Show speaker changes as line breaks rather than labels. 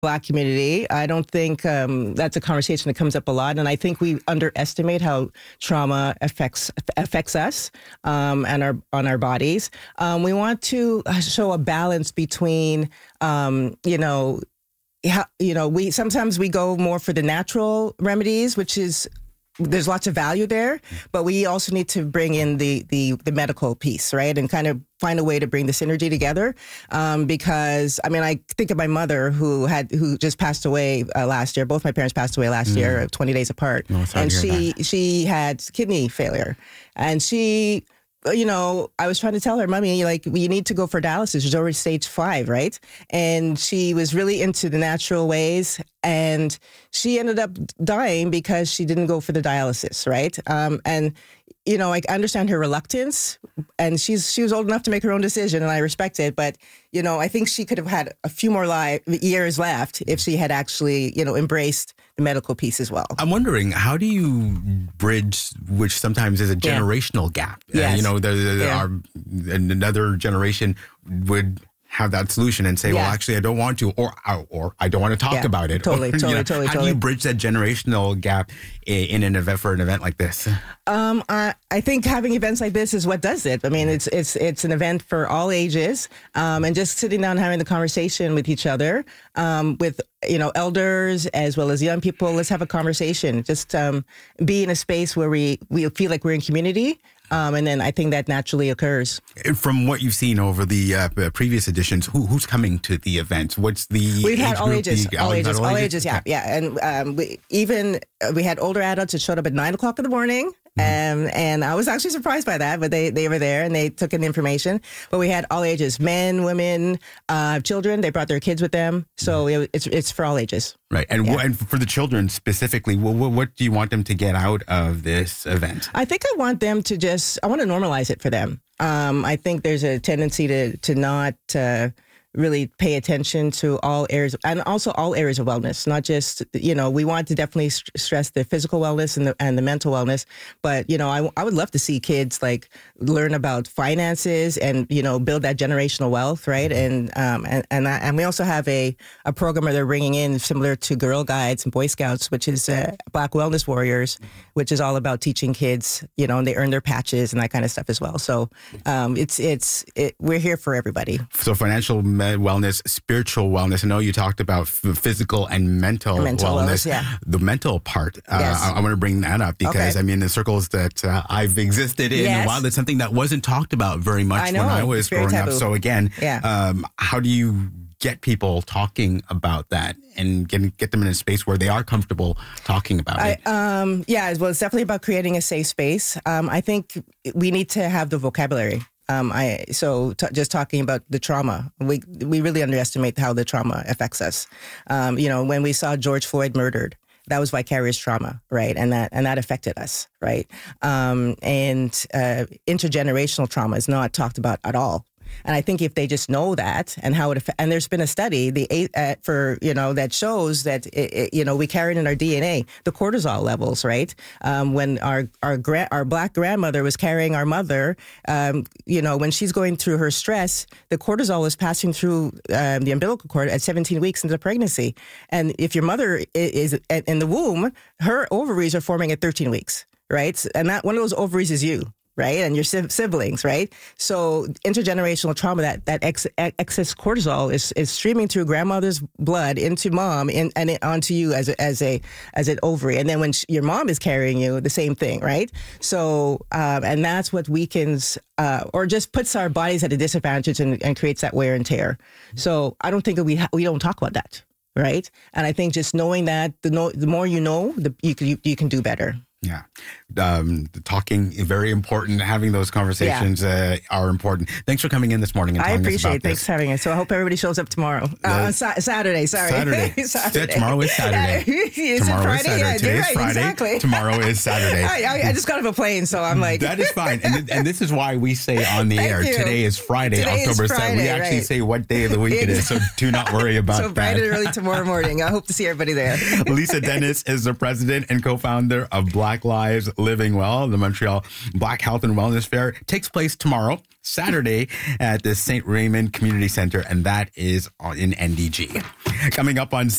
Black community. I don't think that's a conversation that comes up a lot, and I think we underestimate how trauma affects us and on our bodies. We want to show a balance between, we sometimes we go more for the natural remedies, which is. There's lots of value there, but we also need to bring in the medical piece, right? And kind of find a way to bring the synergy together. Because I think of my mother who just passed away last year. Both my parents passed away last year, 20 days apart. And she had kidney failure, and she. I was trying to tell her, Mommy, like, you need to go for dialysis. She's already stage 5, right? And she was really into the natural ways, and she ended up dying because she didn't go for the dialysis, right? I understand her reluctance, and she was old enough to make her own decision, and I respect it. But, I think she could have had a few more years left if she had actually, embraced the medical piece as well.
I'm wondering, how do you bridge, which sometimes is a generational gap?
Yes.
Another generation would have that solution and say, well, actually, I don't want to, or I don't want to talk about it.
Totally.
How do you bridge that generational gap in an event for an event like this?
I think having events like this is what does it. I mean, it's an event for all ages, and just sitting down and having the conversation with each other, with elders as well as young people. Let's have a conversation. Just be in a space where we feel like we're in community. And then I think that naturally occurs.
From what you've seen over the previous editions, who's coming to the event? What's the
We've had all
group?
ages, all ages,
Okay.
yeah. And we had older adults that showed up at 9:00 in the morning. And I was actually surprised by that, but they were there and they took in the information. But we had all ages, men, women, children. They brought their kids with them. So it's for all ages.
Right. And and for the children specifically, what do you want them to get out of this event?
I think I want them to I want to normalize it for them. I think there's a tendency to not really pay attention to all areas, and also all areas of wellness, not just, we want to definitely stress the physical wellness and the mental wellness. But, I would love to see kids like learn about finances and, build that generational wealth. Right. And we also have a program where they're bringing in similar to Girl Guides and Boy Scouts, which is Black Wellness Warriors, which is all about teaching kids, and they earn their patches and that kind of stuff as well. So we're here for everybody.
So financial wellness, spiritual wellness. I know you talked about physical and mental wellness. The mental part, I want to bring that up because, the circles that I've existed in, while it's something that wasn't talked about very much when I was growing up. So again, how do you get people talking about that and get them in a space where they are comfortable talking about it?
Well, it's definitely about creating a safe space. I think we need to have the vocabulary. Just talking about the trauma, we really underestimate how the trauma affects us. When we saw George Floyd murdered, that was vicarious trauma, right? And that affected us, right? Intergenerational trauma is not talked about at all. And I think if they just know that and how it and there's been a study that shows that we carry it in our DNA the cortisol levels, right? When our Black grandmother was carrying our mother, when she's going through her stress, the cortisol is passing through the umbilical cord at 17 weeks into pregnancy. And if your mother is in the womb, her ovaries are forming at 13 weeks, right? And that one of those ovaries is you. Right, and your siblings, right? So intergenerational trauma, that excess cortisol is streaming through grandmother's blood into mom and onto you as an ovary, and then when your mom is carrying you, the same thing, right? So and that's what weakens or just puts our bodies at a disadvantage and creates that wear and tear. So I don't think that we don't talk about that, right? And I think just knowing that the more you know, you can do better.
Yeah. Talking is very important. Having those conversations are important. Thanks for coming in this morning and telling us about this. I appreciate it.
Thanks for having us. So I hope everybody shows up tomorrow. Saturday, sorry.
Saturday. Yeah, tomorrow is Saturday.
Tomorrow is Saturday.
Yeah, today is Friday. Exactly. Tomorrow is Saturday.
I just got off a plane, so I'm like...
That is fine. And this is why we say on the air, today is Friday, October 7th. We actually say what day of the week it is, so do not worry about that.
So bright and early tomorrow morning. I hope to see everybody there.
Lisa Dennis is the president and co-founder of Black Black Lives Living Well. The Montreal Black Health and Wellness Fair takes place tomorrow, Saturday, at the St. Raymond Community Center, and that is in NDG. Coming up on